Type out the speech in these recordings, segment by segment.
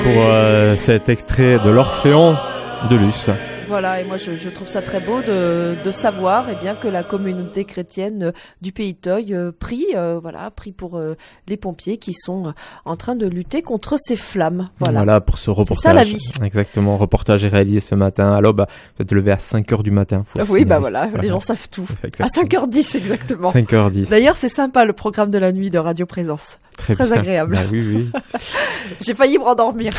Pour cet extrait de l'Orphéon de Luce. Voilà, et moi je trouve ça très beau de savoir que la communauté chrétienne du Pays Toy prie pour les pompiers qui sont en train de lutter contre ces flammes. Voilà pour ce reportage. C'est ça la vie. Exactement, reportage est réalisé ce matin à l'aube. Vous êtes levé à 5h du matin. Oui, les gens savent tout. À 5h10 exactement. 5h10. D'ailleurs, c'est sympa le programme de la nuit de Radio Présence. Très agréable. Bah, oui. J'ai failli me rendormir.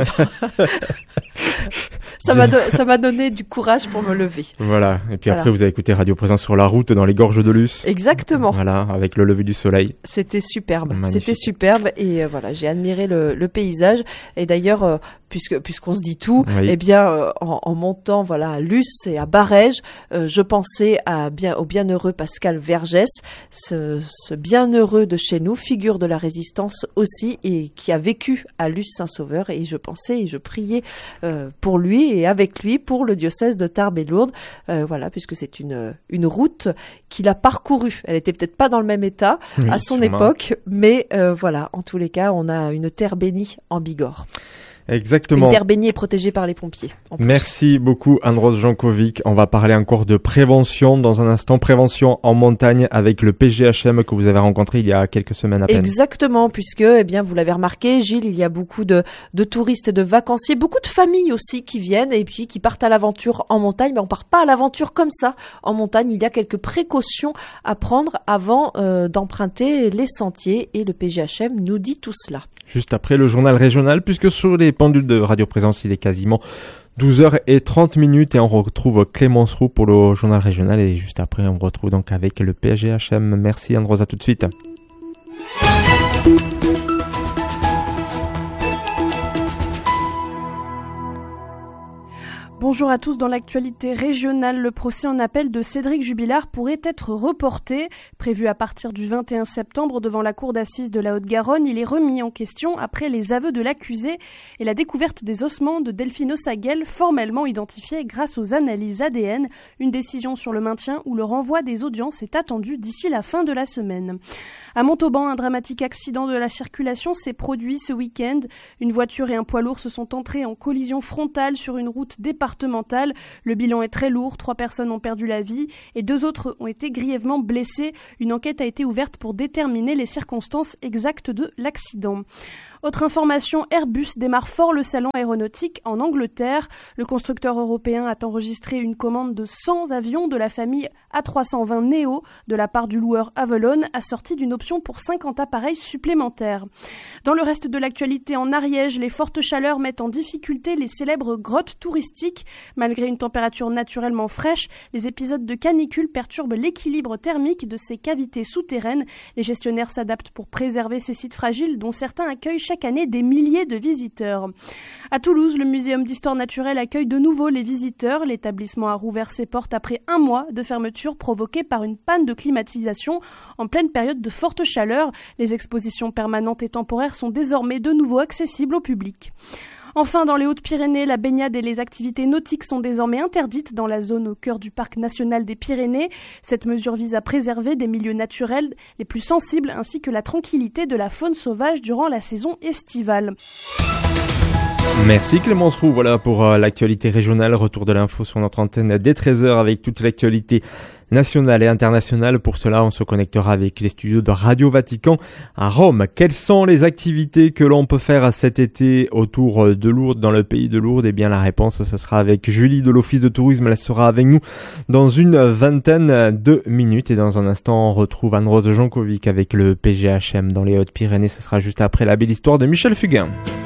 Ça m'a donné du courage pour me lever. Voilà. Et puis après, vous avez écouté Radio Présence sur la route dans les gorges de Luce. Exactement. Voilà, avec le lever du soleil. C'était superbe. Magnifique. C'était superbe et j'ai admiré le paysage. Et d'ailleurs, puisqu'on se dit tout, en montant à Luce et à Barège, je pensais au bienheureux Pascal Vergès, ce bienheureux de chez nous, figure de la résistance aussi, et qui a vécu à Luce-Saint-Sauveur. Et je pensais et je priais pour lui et avec lui pour le diocèse de Tarbes et Lourdes, puisque c'est une route qu'il a parcourue. Elle était peut-être pas dans le même état à son époque, mais en tous les cas, on a une terre bénie en Bigorre. Exactement. Une terre bénie et protégée par les pompiers. Merci beaucoup Andros Jankovic. On va parler encore de prévention dans un instant. Prévention en montagne avec le PGHM que vous avez rencontré il y a quelques semaines à peine. Exactement, puisque vous l'avez remarqué, Gilles, il y a beaucoup de touristes et de vacanciers, beaucoup de familles aussi qui viennent et puis qui partent à l'aventure en montagne. Mais on part pas à l'aventure comme ça. En montagne, il y a quelques précautions à prendre avant d'emprunter les sentiers et le PGHM nous dit tout cela. Juste après le journal régional, puisque sur les pendules de Radio Présence, il est quasiment 12h30 et on retrouve Clémence Roux pour le journal régional et juste après on retrouve donc avec le PGHM. Merci Andros, à tout de suite. Bonjour à tous. Dans l'actualité régionale, le procès en appel de Cédric Jubilard pourrait être reporté. Prévu à partir du 21 septembre devant la cour d'assises de la Haute-Garonne, il est remis en question après les aveux de l'accusé et la découverte des ossements de Delphine Ossaguel, formellement identifiés grâce aux analyses ADN. Une décision sur le maintien ou le renvoi des audiences est attendue d'ici la fin de la semaine. À Montauban, un dramatique accident de la circulation s'est produit ce week-end. Une voiture et un poids lourd se sont entrés en collision frontale sur une route départementale. Le bilan est très lourd, 3 personnes ont perdu la vie et 2 autres ont été grièvement blessées. Une enquête a été ouverte pour déterminer les circonstances exactes de l'accident. Autre information, Airbus démarre fort le salon aéronautique en Angleterre. Le constructeur européen a enregistré une commande de 100 avions de la famille A320 Neo de la part du loueur Avolon, assortie d'une option pour 50 appareils supplémentaires. Dans le reste de l'actualité, en Ariège, les fortes chaleurs mettent en difficulté les célèbres grottes touristiques. Malgré une température naturellement fraîche, les épisodes de canicule perturbent l'équilibre thermique de ces cavités souterraines. Les gestionnaires s'adaptent pour préserver ces sites fragiles dont certains accueillent chaque année des milliers de visiteurs. À Toulouse, le Muséum d'histoire naturelle accueille de nouveau les visiteurs. L'établissement a rouvert ses portes après 1 mois de fermeture provoquée par une panne de climatisation en pleine période de forte chaleur. Les expositions permanentes et temporaires sont désormais de nouveau accessibles au public. Enfin, dans les Hautes-Pyrénées, la baignade et les activités nautiques sont désormais interdites dans la zone au cœur du parc national des Pyrénées. Cette mesure vise à préserver des milieux naturels les plus sensibles ainsi que la tranquillité de la faune sauvage durant la saison estivale. Merci Clémence Roux, voilà pour l'actualité régionale. Retour de l'info sur notre antenne dès 13h avec toute l'actualité nationale et internationale. Pour cela, on se connectera avec les studios de Radio Vatican à Rome. Quelles sont les activités que l'on peut faire cet été autour de Lourdes, dans le pays de Lourdes? Eh bien, la réponse, ce sera avec Julie de l'Office de Tourisme. Elle sera avec nous dans une vingtaine de minutes. Et dans un instant, on retrouve Andros Jankovic avec le PGHM dans les Hautes-Pyrénées. Ce sera juste après la belle histoire de Michel Fugain.